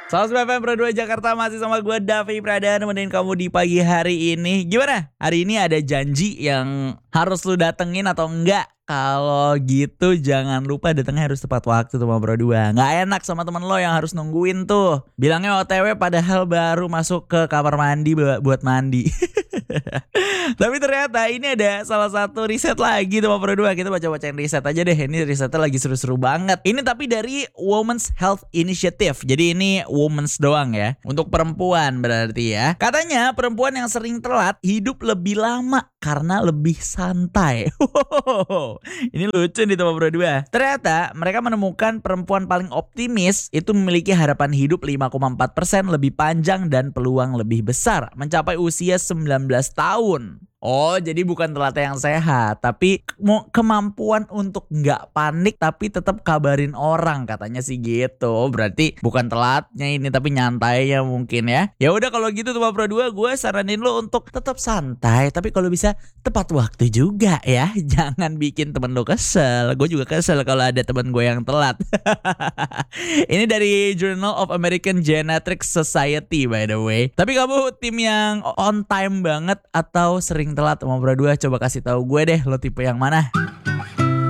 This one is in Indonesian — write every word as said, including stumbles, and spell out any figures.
seratus F M Pro dua Jakarta masih sama gue Davi Pradana nemenin kamu di pagi hari ini. Gimana? Hari ini ada janji yang harus lu datengin atau enggak? Kalau gitu jangan lupa datangnya harus tepat waktu tuh sama Pro dua. Nggak enak sama temen lo yang harus nungguin tuh. Bilangnya O T W padahal baru masuk ke kamar mandi buat mandi. Tapi ternyata ini ada salah satu riset lagi tuh sama Pro dua. Kita baca-bacain riset aja deh. Ini risetnya lagi seru-seru banget. Ini tapi dari Women's Health Initiative. Jadi ini women's doang ya. Untuk perempuan berarti ya. Katanya perempuan yang sering telat hidup lebih lama karena lebih santai. Ini lucu nih teman Pro dua. Ternyata mereka menemukan perempuan paling optimis itu memiliki harapan hidup lima koma empat persen lebih panjang dan peluang lebih besar mencapai usia sembilan belas tahun. Oh, jadi bukan telatnya yang sehat, tapi mau kemampuan untuk nggak panik tapi tetap kabarin orang, katanya sih gitu. Berarti bukan telatnya ini tapi nyantainya mungkin ya. Ya udah kalau gitu tuh Pro dua, gue saranin lo untuk tetap santai tapi kalau bisa tepat waktu juga ya. Jangan bikin temen lo kesel. Gue juga kesel kalau ada temen gue yang telat. Ini dari Journal of American Genetics Society by the way. Tapi kamu tim yang on time banget atau sering telat sama Pro dua? Coba kasih tahu gue deh, lo tipe yang mana?